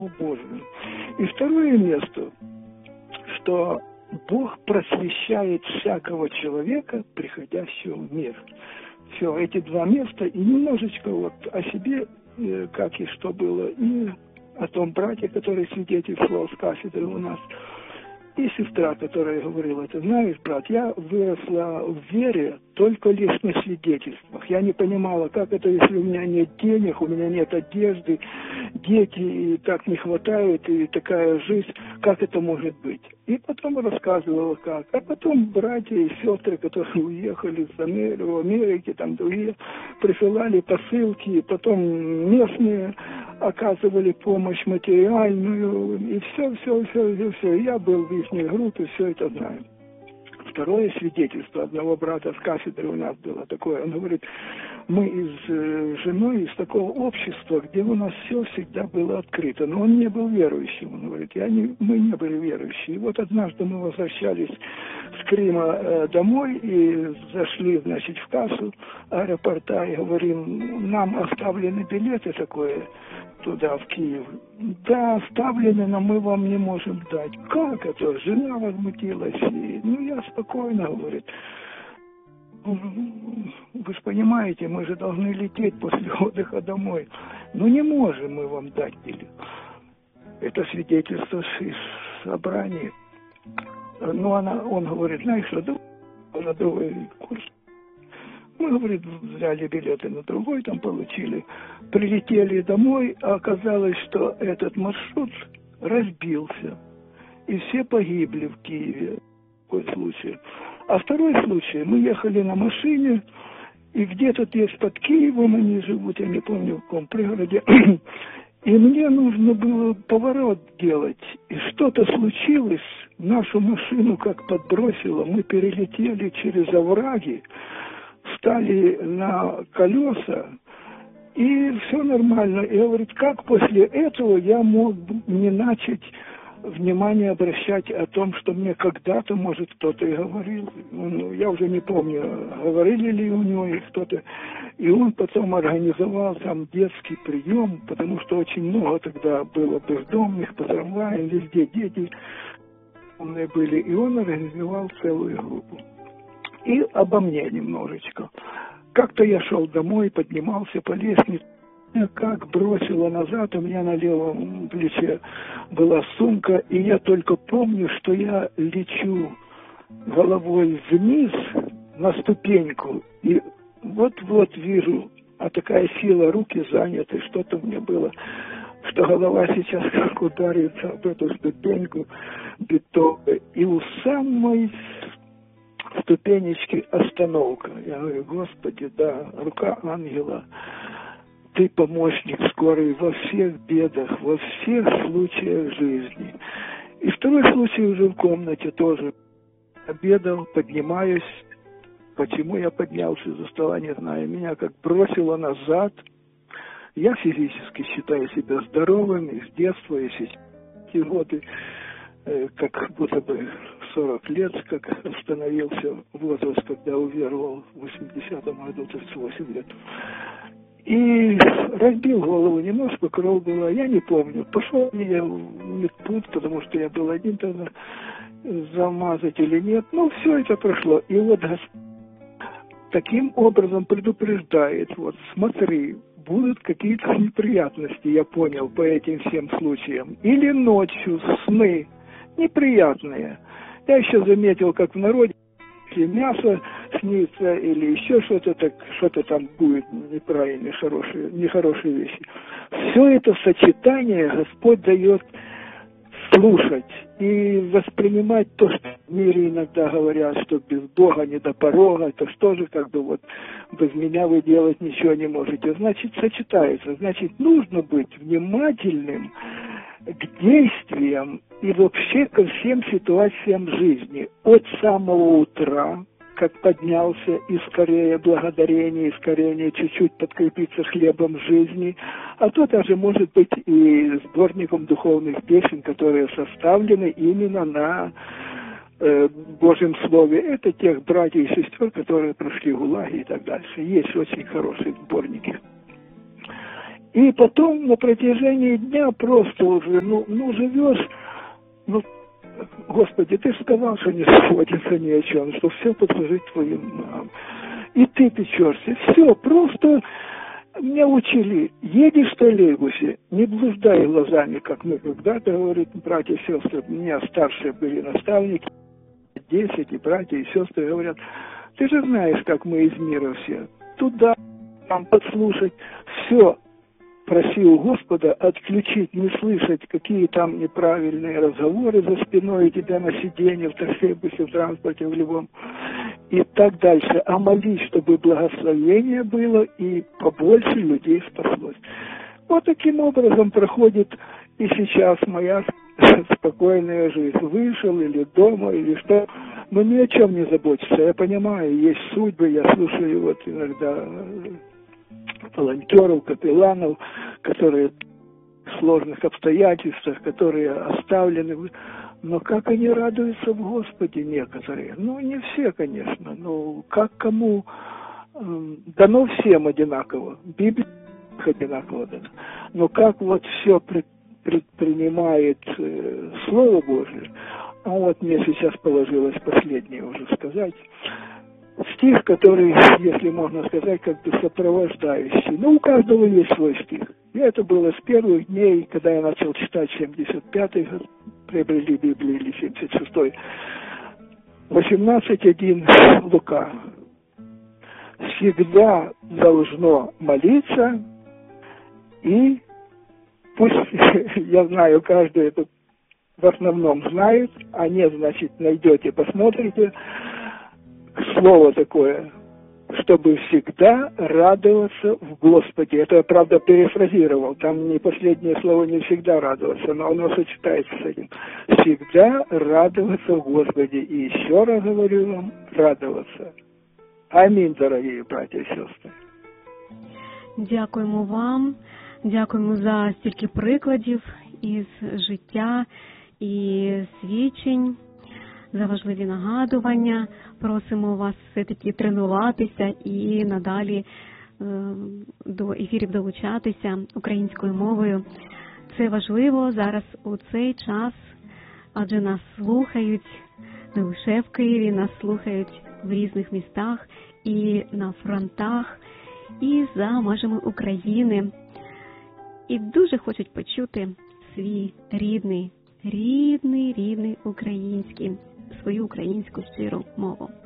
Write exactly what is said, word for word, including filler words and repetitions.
Божию. И второе место, что Бог просвещает всякого человека, приходящего в мир. Все, эти два места, и немножечко вот о себе, как и что было, и о том брате, который свидетельствовал с кафедры у нас, и сестра, которая говорила: ты знаешь, брат, я выросла в вере только лишь на свидетельствах. Я не понимала, как это, если у меня нет денег, у меня нет одежды, дети и так не хватает, и такая жизнь, как это может быть? И потом рассказывала, как. А потом братья и сестры, которые уехали в Америку, в Америке, там другие, присылали посылки, и потом местные оказывали помощь материальную, и все, все, все, все, все. Я был в их группе, все это знаю. Второе свидетельство одного брата с кафедры у нас было такое. Он говорит: мы из э, женой из такого общества, где у нас все всегда было открыто. Но он не был верующим. Он говорит: я не, мы не были верующие. И вот однажды мы возвращались с Крыма э, домой и зашли, значит, в кассу аэропорта и говорим: нам оставлены билеты такое туда, в Киев. Да, оставлены, но мы вам не можем дать. Как это? Жена возмутилась. И, ну, я спокойно, говорит: вы же понимаете, мы же должны лететь после отдыха домой. Ну, не можем мы вам дать билет. Это свидетельство из собрания. Ну, она, он говорит: знаешь что, да, на другой курс. Мы, говорит, взяли билеты на другой, там получили. Прилетели домой, а оказалось, что этот маршрут разбился. И все погибли в Киеве. Такой случай. А второй случай, мы ехали на машине, и где-то здесь под Киевом они живут, я не помню в каком пригороде. И мне нужно было поворот делать. И что-то случилось, нашу машину как подбросило, мы перелетели через овраги, встали на колеса, и все нормально. И говорит: как после этого я мог не начать внимание обращать о том, что мне когда-то, может, кто-то и говорил. Ну, я уже не помню, говорили ли у него и кто-то. И он потом организовал там детский прием, потому что очень много тогда было бездомных по трамваям, везде дети умные были. И он организовал целую группу. И обо мне немножечко. Как-то я шел домой, поднимался по лестнице, как бросило назад, у меня на левом плече была сумка, и я только помню, что я лечу головой вниз на ступеньку, и вот-вот вижу, а такая сила, руки заняты, что-то мне было, что голова сейчас как ударится об эту ступеньку бетонную, и у самой ступенечки остановка. Я говорю: Господи, да, рука ангела, ты помощник скорый во всех бедах, во всех случаях жизни. И второй случай уже в комнате тоже. Обедал, поднимаюсь. Почему я поднялся из-за стола, не знаю. Меня как бросило назад. Я физически считаю себя здоровым, и с детства, и сейчас эти годы, как будто бы сорок лет, как остановился возраст, когда уверовал в восьмидесятом году, тридцать восемь лет. И разбил голову, немножко кровь была, я не помню. Пошел я в медпункт, потому что я был один тогда, замазать или нет. Ну, все это прошло. И вот Господь таким образом предупреждает: вот смотри, будут какие-то неприятности, я понял, по этим всем случаям. Или ночью сны неприятные. Я еще заметил, как в народе, если мясо снится или еще что-то, так что-то там будет неправильные, хорошие, нехорошие вещи. Все это сочетание Господь дает слушать и воспринимать то, что в мире иногда говорят, что без Бога не до порога, это что же, как бы вот без меня вы делать ничего не можете. Значит, сочетается. Значит, нужно быть внимательным к действиям и вообще ко всем ситуациям жизни. От самого утра, как поднялся, и скорее благодарение, и скорее чуть-чуть подкрепиться хлебом жизни, а то даже может быть и сборником духовных песен, которые составлены именно на э, Божьем Слове. Это тех братьев и сестер, которые прошли ГУЛАГи и так дальше. Есть очень хорошие сборники. И потом на протяжении дня просто уже, ну, ну живешь, ну, Господи, ты сказал, что не заботиться ни о чем, что все послужит твоим нам. И ты печешься. Все, просто меня учили, едешь в троллейбусе, не блуждай глазами, как мы когда-то, говорит, братья и сестры, у меня старшие были наставники, десять, и братья и сестры говорят, ты же знаешь, как мы из мира все, туда, там подслушать, все. Проси у Господа отключить, не слышать, какие там неправильные разговоры за спиной у тебя на сиденье, в троллейбусе, в транспорте, в любом, и так дальше. А молись, чтобы благословение было и побольше людей спаслось. Вот таким образом проходит и сейчас моя спокойная жизнь. Вышел или дома, или что, но ни о чем не заботиться. Я понимаю, есть судьбы, я слушаю вот иногда волонтеров, капелланов, которые в сложных обстоятельствах, которые оставлены. Но как они радуются в Господе некоторые? Ну, не все, конечно. Ну, как кому э, дано всем одинаково. Библия одинаково дана. Но как вот все пред, предпринимает э, Слово Божие, а вот мне сейчас положилось последнее уже сказать, стих, который, если можно сказать, как бы сопровождающий. Ну, у каждого есть свой стих. И это было с первых дней, когда я начал читать семьдесят пятый год, приобрели Библию, или семьдесят шестой. восемнадцать один Лука. Всегда должно молиться, и пусть, я знаю, каждый это в основном знает, а нет, значит, найдете, посмотрите, слово такое, чтобы всегда радоваться в Господе. Это я, правда, перефразировал. Там не последнее слово не всегда радоваться, но оно сочетается с этим. Всегда радоваться в Господе. И еще раз говорю вам, радоваться. Аминь, дорогие братья і сестри. Дякуємо вам. Дякуємо за стільки прикладів із життя і свідчень, за важливі нагадування. Просимо вас все-таки тренуватися і надалі е, до ефірів долучатися українською мовою. Це важливо зараз у цей час, адже нас слухають не лише в Києві, нас слухають в різних містах і на фронтах, і за межами України. І дуже хочуть почути свій рідний, рідний, рідний український, свою українську щиру мову.